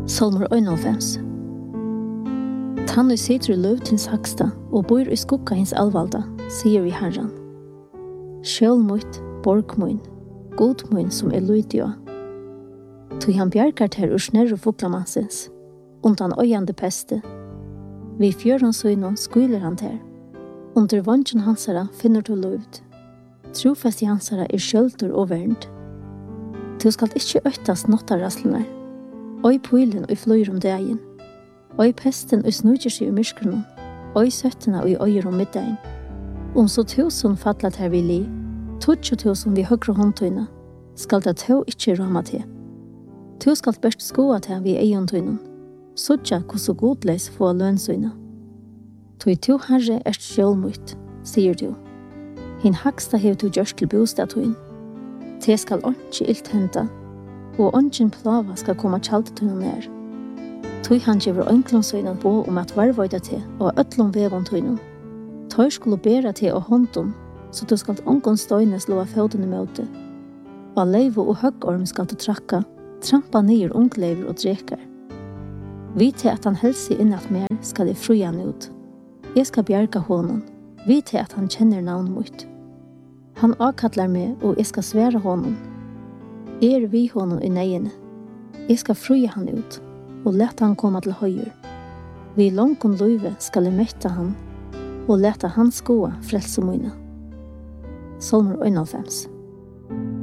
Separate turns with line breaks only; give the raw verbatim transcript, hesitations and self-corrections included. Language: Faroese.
Salmur einoghálvfems. Tann og sitter i løv til saksta og bor i skugga hins alvalda, sier vi herran. Skjøl mot, borg mun, god mun som er lydio. Tog han bjergar ter ur snerru fuglamansins, undan øyande peste. Vi fjøran søgnon skuiler han ter. Under vansjen hansara finner du løvd. Trofest i hansara er skjøltur og vernd. Du skal ikkje øytast nottarraslenar. Oi puilen og fløyr om dagen. Oi pesten og snudger seg i myskronen. Oi søttena og øyer om middagen. Om så tusen fatlat her vi li, tutsi tusen vi høyre håndtøyna, skal det to ikkje rama til. Tu skal best skoa til vi eientøynen, suttja hvordan godleis få lønsøyna. Tui tu herre er sjølmut, sier du. Hin haksta hev tu gjørst til bostatøyn. Te skal ikke ilt henta, og ongen plava skal komme kjaltetøyna nær. Tui han gjør ønklonsøyna på om at varvøyda til og øtlom vevontøyna. Tøy skulle bera til og håndum, så du skal ongon støyne slå av fødene møte. Og leivo og høggorm skal du trakka, trampa nyer ungleiver og drekar. Vite at han helsi innat mer skal jeg fruja han ut. Jeg skal bjerga honom. Vite at han kjenner navn mot. Han avkallar meg, og jeg skal svære honom. Er vi honom i nejene. Jeg skal fruja han ut, og leta han komma til høyre. Vi långon løyve skal jeg møtta han, og leta han skoa frelse mine. Salmur einoghálvfems.